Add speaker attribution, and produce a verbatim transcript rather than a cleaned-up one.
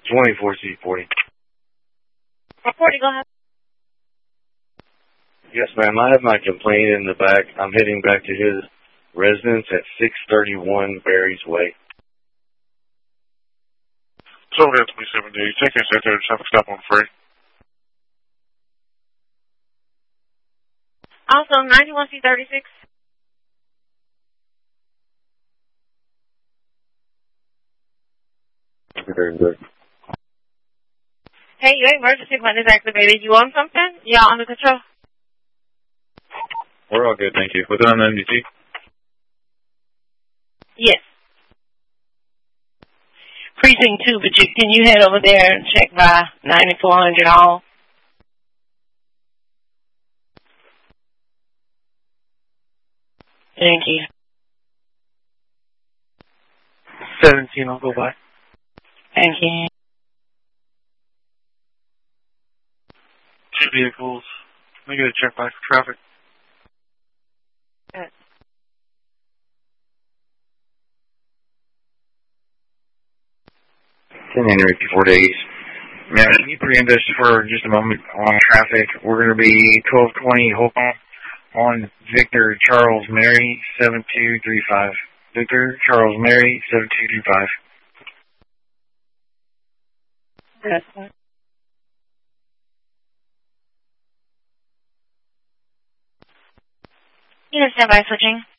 Speaker 1: twenty-four C forty.
Speaker 2: forty, go ahead.
Speaker 1: Yes, ma'am. I have my complaint in the back. I'm heading back to his residence at six thirty-one Barry's Way.
Speaker 3: So over there, twenty-seven days. Take us out there. Traffic stop on free.
Speaker 2: Also, ninety-one C thirty-six.
Speaker 1: Very good.
Speaker 2: Hey, your emergency button is activated. You want something? Y'all under control?
Speaker 3: We're all good, thank you. Was it on the N D T?
Speaker 2: Yes.
Speaker 4: Precinct two, but you, can you head over there and check by ninety-four hundred all? Thank you.
Speaker 5: seventeen, I'll go by.
Speaker 4: Thank you.
Speaker 5: Two vehicles. Let me get a check by for traffic.
Speaker 2: Good.
Speaker 1: ten Henry, fifty-four days. Now, can you preempt us for just a moment on traffic? We're going to be twelve twenty Holcomb on Victor Charles Mary, seven two three five. Victor Charles Mary, seven two three five.
Speaker 2: That's fine. You can stand by switching.